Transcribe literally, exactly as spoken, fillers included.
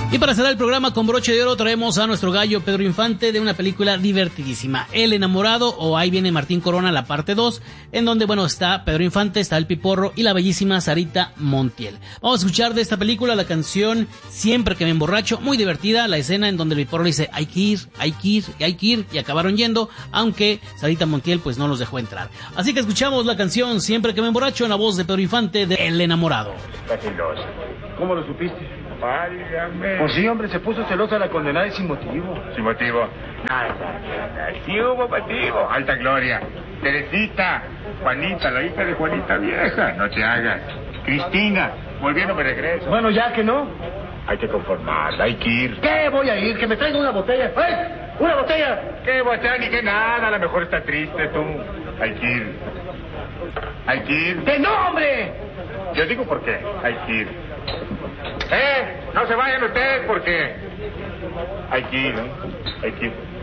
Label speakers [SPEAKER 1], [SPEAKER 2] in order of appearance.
[SPEAKER 1] Y para cerrar el programa con broche de oro traemos a nuestro gallo Pedro Infante de una película divertidísima, El Enamorado, o Ahí viene Martín Corona, la parte dos, en donde, bueno, está Pedro Infante, está el Piporro y la bellísima Sarita Montiel. Vamos a escuchar de esta película la canción Siempre que me emborracho, muy divertida, la escena en donde el Piporro dice hay que ir, hay que ir, hay que ir, y acabaron yendo, aunque Sarita Montiel pues no los dejó entrar. Así que escuchamos la canción Siempre que me emborracho en la voz de Pedro Infante de El Enamorado.
[SPEAKER 2] ¿Cómo lo supiste?
[SPEAKER 3] Válgame.
[SPEAKER 2] Pues sí, hombre, se puso celosa la condenada y sin motivo.
[SPEAKER 3] Sin motivo. Nada, nada. Sí hubo motivo. Alta gloria. Teresita. Juanita, la hija de Juanita vieja. No te hagas. Cristina. Volviendo me regreso.
[SPEAKER 2] Bueno, ya que no.
[SPEAKER 3] Hay que conformarla, hay que ir.
[SPEAKER 2] ¿Qué voy a ir? Que me traiga una botella. ¡Eh! ¡Una botella!
[SPEAKER 3] ¿Qué botella ni qué nada? A lo mejor está triste tú. Hay que ir. Hay que ir.
[SPEAKER 2] ¡Que no, hombre!
[SPEAKER 3] Yo digo por qué. Hay que ir. ¡Eh! No se vayan ustedes porque hay que ir, ¿eh? Hay que ir.